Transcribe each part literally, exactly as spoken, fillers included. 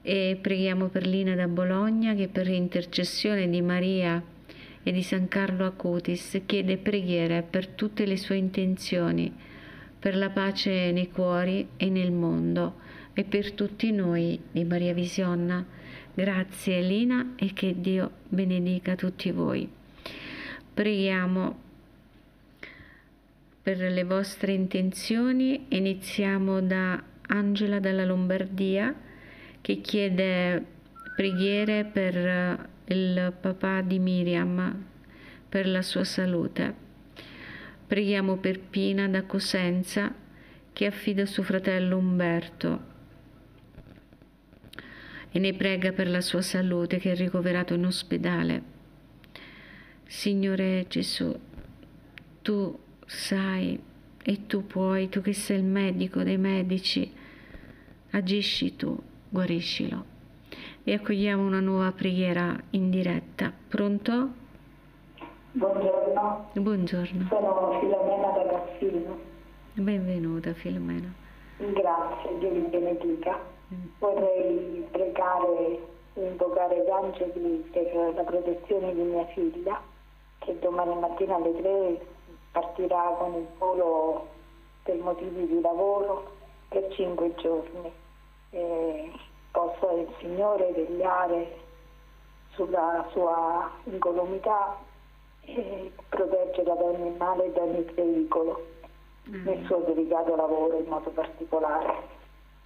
E preghiamo per Lina da Bologna, che per intercessione di Maria e di San Carlo Acutis chiede preghiere per tutte le sue intenzioni, per la pace nei cuori e nel mondo, e per tutti noi di Maria Visionna. Grazie Lina, e che Dio benedica tutti voi. Preghiamo per le vostre intenzioni. Iniziamo da Angela dalla Lombardia, che chiede preghiere per il papà di Miriam, per la sua salute. Preghiamo per Pina da Cosenza, che affida suo fratello Umberto e ne prega per la sua salute, che è ricoverato in ospedale. Signore Gesù, tu sai e tu puoi, tu che sei il medico dei medici, agisci tu, guariscilo. E accogliamo una nuova preghiera in diretta. Pronto? Buongiorno. Buongiorno. Sono Filomena da Cassino. Benvenuta Filomena. Grazie, Dio vi benedica. Mm. Vorrei pregare e invocare gli angeli per la protezione di mia figlia, che domani mattina alle tre partirà con il volo per motivi di lavoro per cinque giorni. E possa il Signore vegliare sulla sua incolumità e proteggerla da ogni male e da ogni pericolo, mm. nel suo delicato lavoro in modo particolare.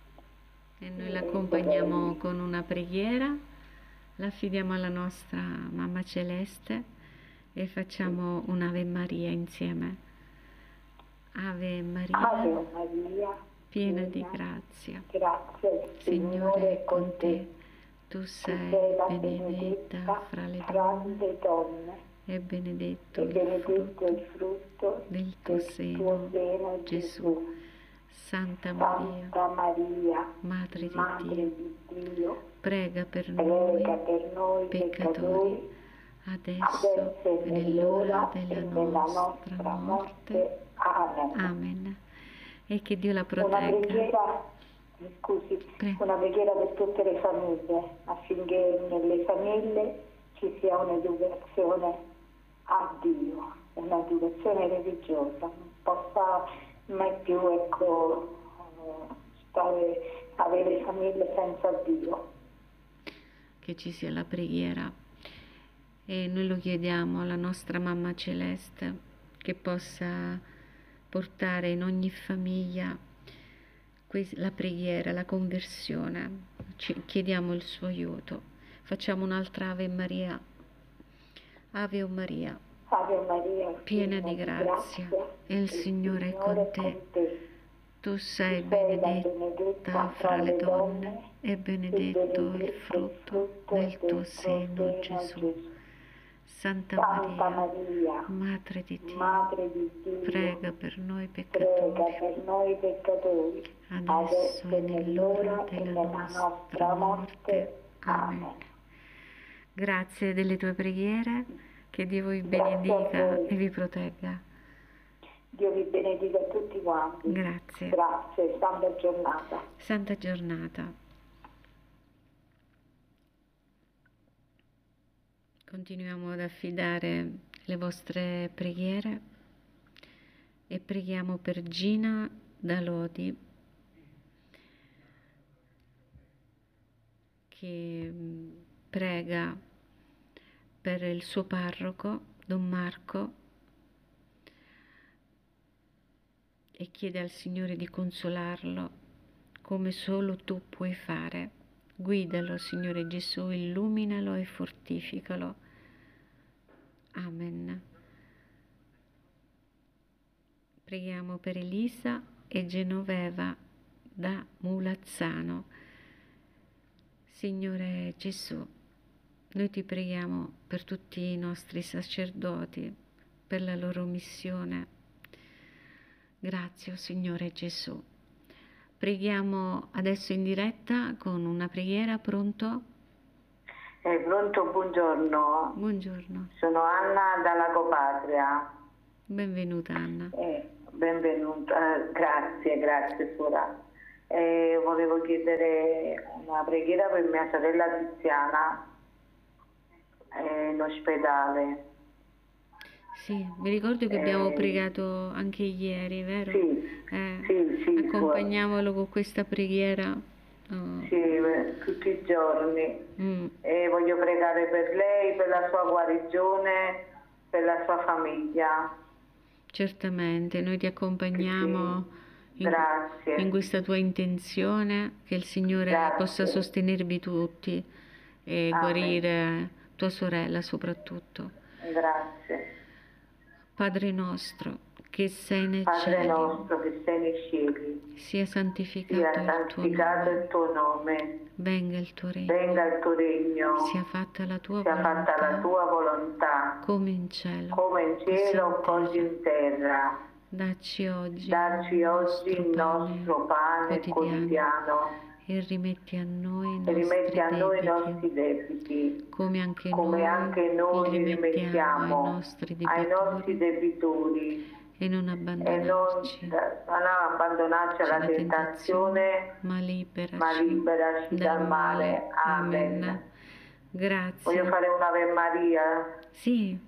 E noi l'accompagniamo con una preghiera, l'affidiamo alla nostra Mamma Celeste e facciamo un'Ave Maria insieme. Ave Maria, Ave Maria, piena di grazia, grazie, il Signore è con te. Tu sei benedetta fra le donne, donne e benedetto, e il, benedetto frutto il frutto del tuo seno, seno, Gesù. Santa Maria, Santa Maria, Madre di Madre Dio, di Dio, prega per prega noi per noi peccatori, adesso adesso e nell'ora e della nella nostra nostra morte. morte. Amen. Amen. E che Dio la Una protegga. preghiera, scusi, Prego. una preghiera per tutte le famiglie, affinché nelle famiglie ci sia un'educazione a Dio, un'educazione religiosa, non possa mai più ecco, stare, avere famiglie senza Dio. Che ci sia la preghiera, e noi lo chiediamo alla nostra Mamma Celeste, che possa portare in ogni famiglia la preghiera, la conversione. Ci chiediamo il suo aiuto. Facciamo un'altra Ave Maria. Ave o Maria, Ave Maria, piena di grazia, e il Signore è con te. Tu sei benedetta fra le donne, e benedetto il frutto del tuo seno, Gesù. Santa Maria, Madre di Dio, prega per noi peccatori, adesso e nell'ora della nostra morte. Amen. Grazie delle tue preghiere, che Dio vi benedica e vi protegga. Dio vi benedica a tutti quanti. Grazie. Grazie, santa giornata. Santa giornata. Continuiamo ad affidare le vostre preghiere e preghiamo per Gina da Lodi, che prega per il suo parroco, Don Marco, e chiede al Signore di consolarlo come solo tu puoi fare. Guidalo, Signore Gesù, illuminalo e fortificalo. Amen. Preghiamo per Elisa e Genoveva da Mulazzano. Signore Gesù, noi ti preghiamo per tutti i nostri sacerdoti, per la loro missione. Grazie, oh Signore Gesù. Preghiamo adesso in diretta con una preghiera. Pronto? Eh, pronto, buongiorno. Buongiorno. Sono Anna dalla Copatria. Benvenuta Anna. Eh, benvenuta, eh, grazie, grazie Sora. e volevo chiedere una preghiera per mia sorella Tiziana eh, in ospedale. Sì, mi ricordo che abbiamo Eh, pregato anche ieri, vero? Sì, Eh, sì, sì, accompagniamolo con questa preghiera. Oh. sì, eh, tutti i giorni. Mm. E voglio pregare per lei, per la sua guarigione, per la sua famiglia. Certamente, noi ti accompagniamo Sì, in, grazie. in questa tua intenzione, che il Signore Grazie. possa sostenervi tutti e Amen. guarire tua sorella soprattutto. Grazie. Padre nostro, che sei nei Padre cieli, nostro che sei nei cieli, sia santificato sia il tuo santificato nome, il tuo nome, venga il tuo regno, venga il tuo regno, sia fatta la tua sia fatta la volontà, tua volontà, come in cielo, come in cielo, così in terra. Dacci oggi Dacci il oggi il nostro pane quotidiano e rimetti a noi i e rimetti a noi i nostri nostri debiti, come anche come noi anche noi li li rimettiamo ai rimettiamo nostri ai nostri debitori debitori e non e non, abbandonarci non abbandonarci alla tentazione, ma liberaci, ma liberaci dal dal male. Amen. Amen. Grazie. Voglio fare un'Ave Maria. Sì,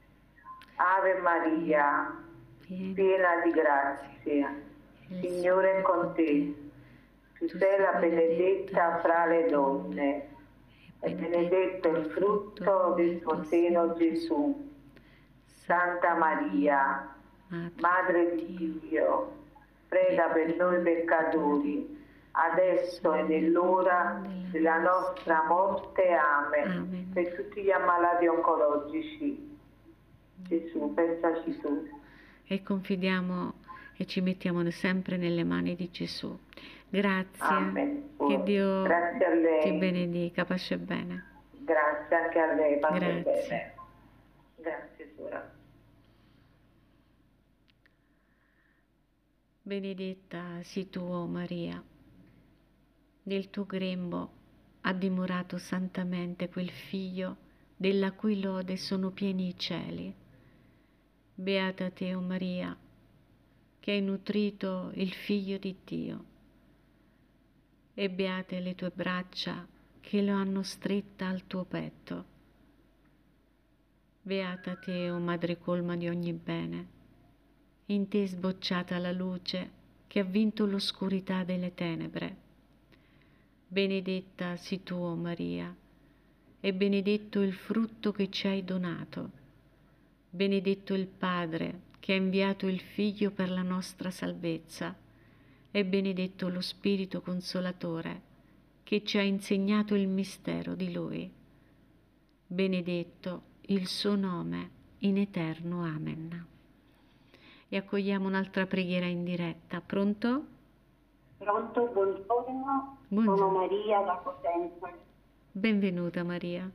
Ave Maria, vieni. piena di grazia, Il Signore è con te. Tu sei la benedetta fra le donne e benedetto il frutto del tuo seno, Gesù. Santa Maria, Madre di Dio, prega per noi peccatori, adesso e nell'ora della nostra morte. Amen. Amen. Per tutti gli ammalati oncologici, Gesù, pensaci tu. E confidiamo e ci mettiamo sempre nelle mani di Gesù. Grazie. Amen. Che Dio Grazie a lei. ti benedica, pace e bene. Grazie anche a lei, pace Grazie. bene. Grazie, suora. Benedetta sii tu, o Maria. Nel tuo grembo ha dimorato santamente quel figlio della cui lode sono pieni i cieli. Beata te, o Maria, che hai nutrito il figlio di Dio, e beate le tue braccia che lo hanno stretta al tuo petto. Beata te, o Madre colma di ogni bene, in te sbocciata la luce che ha vinto l'oscurità delle tenebre. Benedetta sii tu, o Maria, e benedetto il frutto che ci hai donato. Benedetto il Padre che ha inviato il Figlio per la nostra salvezza, e benedetto lo Spirito Consolatore che ci ha insegnato il mistero di Lui. Benedetto il suo nome in eterno. Amen. E accogliamo un'altra preghiera in diretta. Pronto? Pronto, buongiorno. Buongiorno. Sono Maria da Cosenza. Benvenuta Maria.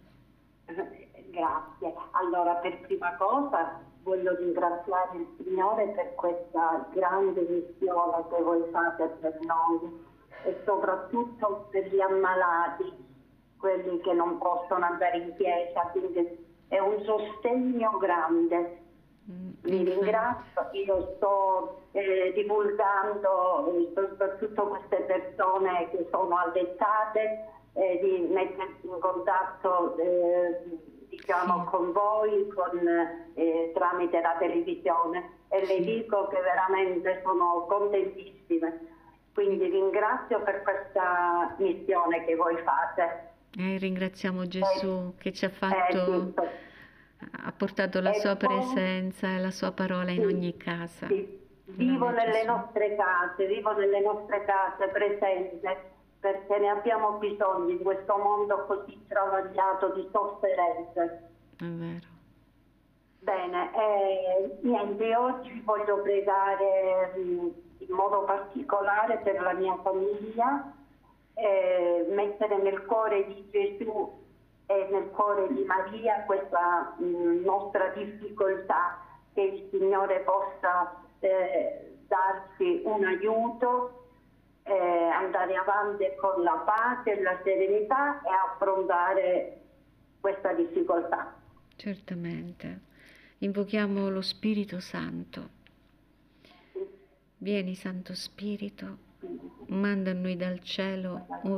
Grazie. Allora, per prima cosa voglio ringraziare il Signore per questa grande missione che voi fate per noi e soprattutto per gli ammalati, quelli che non possono andare in chiesa, quindi è un sostegno grande. Vi ringrazio, io sto eh, divulgando eh, soprattutto queste persone che sono allettate, eh, di mettersi in contatto eh, diciamo Sì. con voi con, eh, tramite la televisione e Sì. le dico che veramente sono contentissime. Quindi ringrazio per questa missione che voi fate. E ringraziamo Gesù che ci ha Eh, fatto, giusto. ha portato la E sua poi- presenza e la sua parola in Sì, ogni casa. sì. Vivo Lode nelle Gesù. nostre case, vivo nelle nostre case presente, perché ne abbiamo bisogno in questo mondo così travagliato di sofferenze. È vero. Bene, eh, niente, oggi voglio pregare mh, in modo particolare per la mia famiglia, eh, mettere nel cuore di Gesù e nel cuore di Maria questa mh, nostra difficoltà, che il Signore possa eh, darci un aiuto, eh, andare avanti con la pace e la serenità e affrontare questa difficoltà. Certamente. Invochiamo lo Spirito Santo. Vieni, Santo Spirito, Spirito. Manda a noi dal cielo un